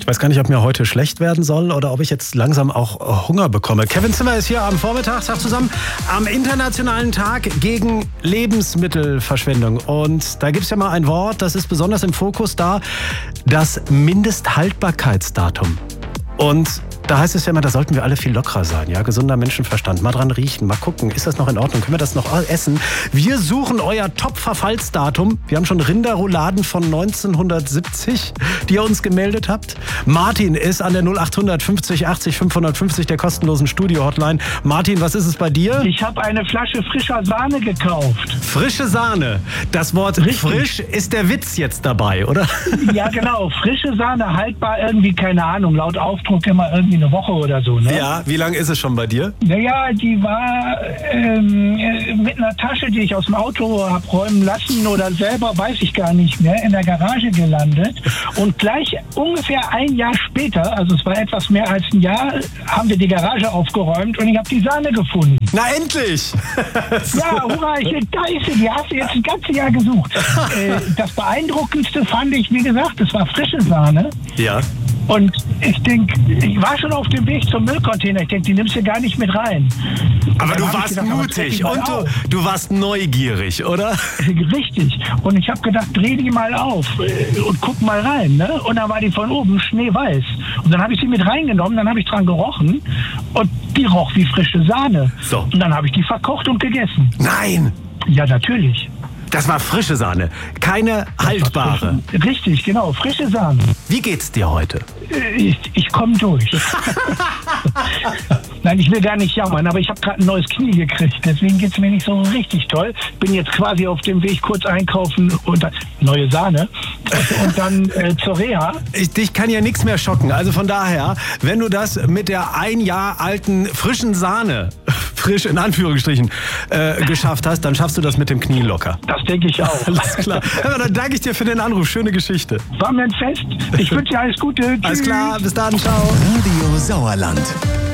Ich weiß gar nicht, ob mir heute schlecht werden soll oder ob ich jetzt langsam auch Hunger bekomme. Kevin Zimmer ist hier am Vormittag, sagt zusammen, am Internationalen Tag gegen Lebensmittelverschwendung. Und da gibt es ja mal ein Wort, das ist besonders im Fokus da, das Mindesthaltbarkeitsdatum. Und da heißt es ja immer, da sollten wir alle viel lockerer sein, ja, gesunder Menschenverstand, mal dran riechen, mal gucken, ist das noch in Ordnung, können wir das noch essen? Wir suchen euer Top-Verfallsdatum. Wir haben schon Rinderrouladen von 1970, die ihr uns gemeldet habt. Martin ist an der 0800 50 80 550 der kostenlosen Studio-Hotline. Martin, was ist es bei dir? Ich habe eine Flasche frischer Sahne gekauft. Frische Sahne. Das Wort richtig. Frisch ist der Witz jetzt dabei, oder? Ja, genau. Frische Sahne, haltbar irgendwie, keine Ahnung, laut Aufdruck immer irgendwie eine Woche oder so, ne? Ja, wie lange ist es schon bei dir? Naja, die war mit einer Tasche, die ich aus dem Auto habe räumen lassen oder selber, weiß ich gar nicht mehr, in der Garage gelandet. Und gleich ungefähr ein Jahr später, also es war etwas mehr als ein Jahr, haben wir die Garage aufgeräumt und ich habe die Sahne gefunden. Na endlich! Ja, hurra, da ist sie, die hast du jetzt ein ganzes Jahr gesucht. Das Beeindruckendste fand ich, wie gesagt, es war frische Sahne. Ja. Und ich denke, ich war schon auf dem Weg zum Müllcontainer. Ich denke, die nimmst du gar nicht mit rein. Aber du warst mutig und du warst neugierig, oder? Richtig. Und ich habe gedacht, dreh die mal auf und guck mal rein. Ne? Und dann war die von oben schneeweiß. Und dann habe ich sie mit reingenommen, dann habe ich dran gerochen und die roch wie frische Sahne. So. Und dann habe ich die verkocht und gegessen. Nein! Ja, natürlich. Das war frische Sahne, keine haltbare. Richtig, genau, frische Sahne. Wie geht's dir heute? Ich komme durch. Nein, ich will gar nicht jammern, aber ich habe gerade ein neues Knie gekriegt. Deswegen geht's mir nicht so richtig toll. Bin jetzt quasi auf dem Weg kurz einkaufen und neue Sahne und dann zur Reha. Dich kann ja nichts mehr schocken. Also von daher, wenn du das mit der ein Jahr alten frischen Sahne, frisch in Anführungsstrichen, geschafft hast, dann schaffst du das mit dem Knie locker. Das denke ich auch. Alles klar. Ja, dann danke ich dir für den Anruf. Schöne Geschichte. War mir ein Fest. Ich wünsche dir alles Gute. Tschüss. Alles klar, bis dann. Ciao. Radio Sauerland.